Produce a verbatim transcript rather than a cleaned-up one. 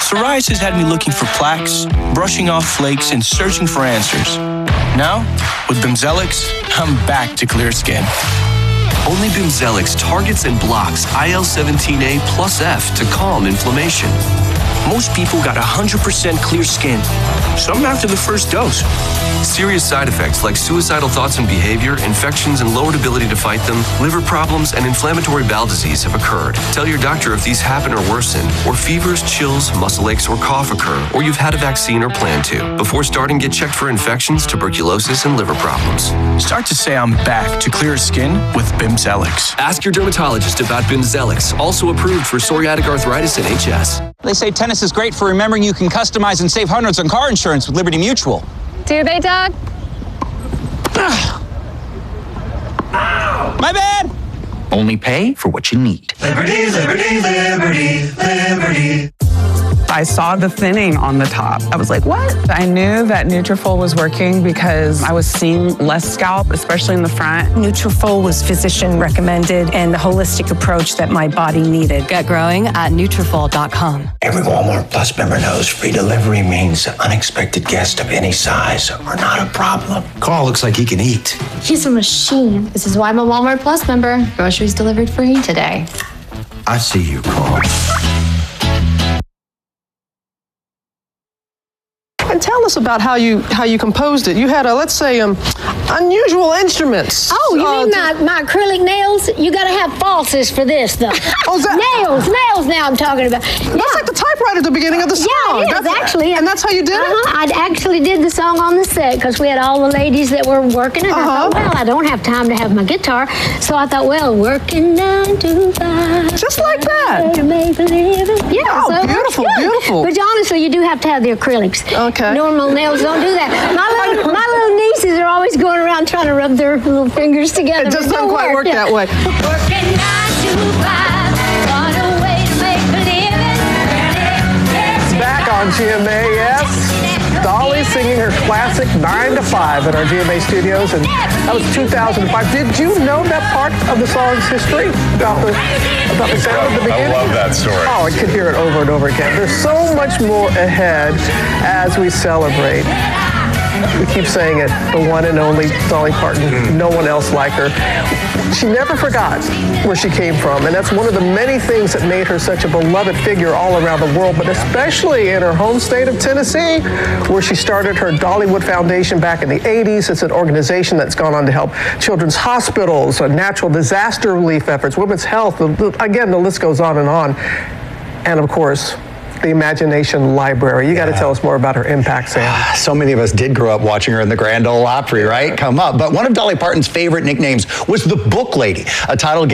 Psoriasis had me looking for plaques, brushing off flakes, and searching for answers. Now, with Bimzelx, I'm back to clear skin. Only Bimzelx targets and blocks I L seventeen A plus F to calm inflammation. Most people got one hundred percent clear skin, some after the first dose. Serious side effects like suicidal thoughts and behavior, infections and lowered ability to fight them, liver problems, and inflammatory bowel disease have occurred. Tell your doctor if these happen or worsen, or fevers, chills, muscle aches, or cough occur, or you've had a vaccine or plan to. Before starting, get checked for infections, tuberculosis, and liver problems. Start to say I'm back to clear skin with Bimzelx. Ask your dermatologist about Bimzelx, also approved for psoriatic arthritis and H S. They say tennis is great for remembering you can customize and save hundreds on car insurance with Liberty Mutual. Do they, Doug? My bad! Only pay for what you need. Liberty, liberty, liberty, liberty. I saw the thinning on the top. I was like, what? I knew that Nutrafol was working because I was seeing less scalp, especially in the front. Nutrafol was physician recommended and the holistic approach that my body needed. Get growing at Nutrafol dot com. Every Walmart Plus member knows free delivery means unexpected guests of any size are not a problem. Carl looks like he can eat. He's a machine. This is why I'm a Walmart Plus member. Groceries delivered free today. I see you, Carl. And tell us about how you how you composed it. You had a, let's say, um, unusual instruments. Oh, you uh, mean my, my acrylic nails? You got to have falses for this, though. Oh, is that? Nails, nails now I'm talking about. That's yeah. like the typewriter at the beginning of the song. Yeah, it is, that's, actually. And that's how you did uh-huh. it? I actually did the song on the set because we had all the ladies that were working, and uh-huh. I thought, well, I don't have time to have my guitar. So I thought, well, working nine to five. Just like that. To make a living. Yeah, oh, so beautiful, beautiful. But honestly, you do have to have the acrylics. Okay. Normal nails don't do that. My little, my little nieces are always going around trying to rub their little fingers together. It just doesn't quite work yeah. that way. Working nine to five, what a way to make a living. Back on G M A, yes. Dolly singing her classic nine to five at our G M A studios, and that was two thousand five. Did you know that part of the song's history about the about the sound at the beginning? I love that story. Oh, I could hear it over and over again. There's so much more ahead as we celebrate. We keep saying it, the one and only Dolly Parton. Mm. No one else like her. She never forgot where she came from, and that's one of the many things that made her such a beloved figure all around the world, but especially in her home state of Tennessee, where she started her Dollywood Foundation back in the eighties. It's an organization that's gone on to help children's hospitals, uh, natural disaster relief efforts, women's health. Again, the list goes on and on. And of course, the Imagination Library. You got to yeah. tell us more about her impact, Sam. So many of us did grow up watching her in the Grand Ole Opry, right? Come up. But one of Dolly Parton's favorite nicknames was the Book Lady, a title